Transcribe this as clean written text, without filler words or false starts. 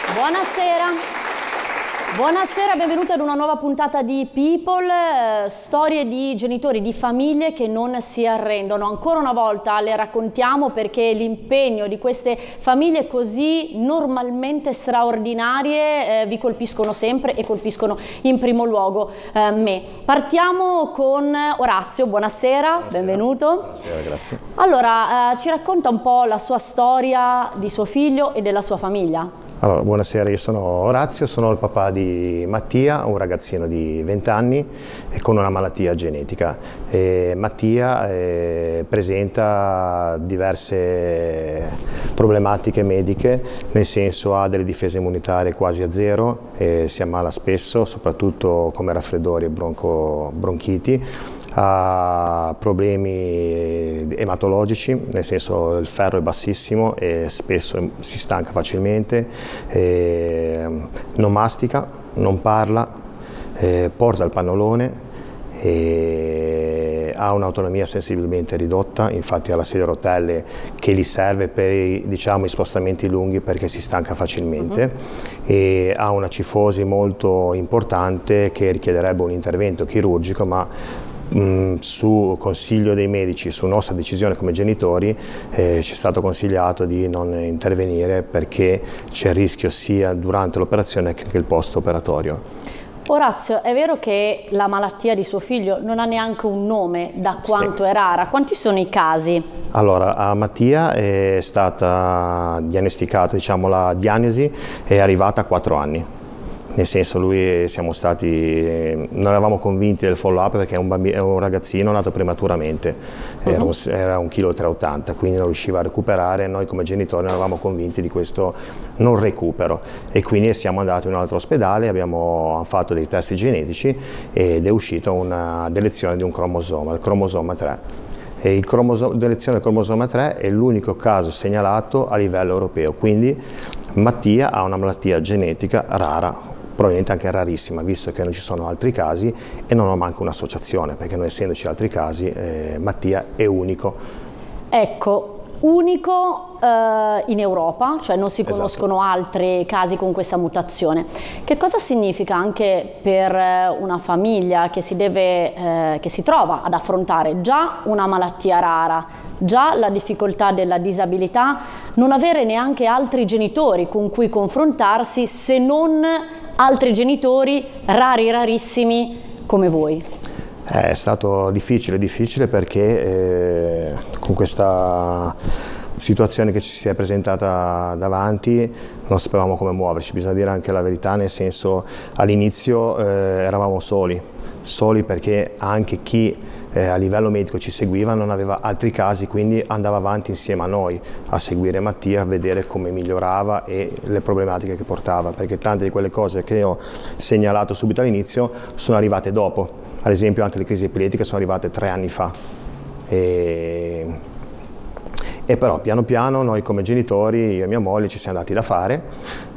Buonasera. Buonasera, benvenuti ad una nuova puntata di People, storie di genitori, di famiglie che non si arrendono. Ancora una volta le raccontiamo perché l'impegno di queste famiglie così normalmente straordinarie vi colpiscono sempre e colpiscono in primo luogo me. Partiamo con Orazio, buonasera, benvenuto. Buonasera, grazie. Allora, ci racconta un po' la sua storia di suo figlio e della sua famiglia. Allora, buonasera, io sono Orazio, sono il papà di Mattia, un ragazzino di 20 anni e con una malattia genetica. Mattia presenta diverse problematiche mediche, nel senso ha delle difese immunitarie quasi a zero, si ammala spesso, soprattutto come raffreddori e bronchiti. Ha problemi ematologici, nel senso il ferro è bassissimo e spesso si stanca facilmente, non mastica, non parla, porta il pannolone, ha un'autonomia sensibilmente ridotta, infatti ha la sedia a rotelle che gli serve per i spostamenti lunghi perché si stanca facilmente, e ha una cifosi molto importante che richiederebbe un intervento chirurgico, ma su consiglio dei medici, su nostra decisione come genitori, ci è stato consigliato di non intervenire perché c'è il rischio sia durante l'operazione che il post-operatorio. Orazio, è vero che la malattia di suo figlio non ha neanche un nome, da quanto è rara? Quanti sono i casi? Allora, a Mattia è stata diagnosticata, la diagnosi è arrivata a 4 anni. Nel senso, non eravamo convinti del follow up perché è un ragazzino nato prematuramente, era 1,380 kg, quindi non riusciva a recuperare. Noi come genitori non eravamo convinti di questo non recupero e quindi siamo andati in un altro ospedale, abbiamo fatto dei test genetici ed è uscita una delezione di un cromosoma, il cromosoma 3. E delezione del cromosoma 3 è l'unico caso segnalato a livello europeo, quindi Mattia ha una malattia genetica rara, probabilmente anche rarissima, visto che non ci sono altri casi e non ho manco un'associazione, perché non essendoci altri casi, Mattia è unico. Ecco, unico in Europa, cioè non si conoscono altri casi con questa mutazione. Che cosa significa anche per una famiglia che si trova ad affrontare già una malattia rara, già la difficoltà della disabilità, non avere neanche altri genitori con cui confrontarsi, se non altri genitori rarissimi come voi? È stato difficile perché con questa situazione che ci si è presentata davanti non sapevamo come muoverci, bisogna dire anche la verità, nel senso all'inizio eravamo soli perché anche chi a livello medico ci seguiva non aveva altri casi, quindi andava avanti insieme a noi a seguire Mattia, a vedere come migliorava e le problematiche che portava, perché tante di quelle cose che ho segnalato subito all'inizio sono arrivate dopo, ad esempio anche le crisi epiletiche sono arrivate 3 anni fa. E però piano piano noi come genitori, io e mia moglie, ci siamo dati da fare,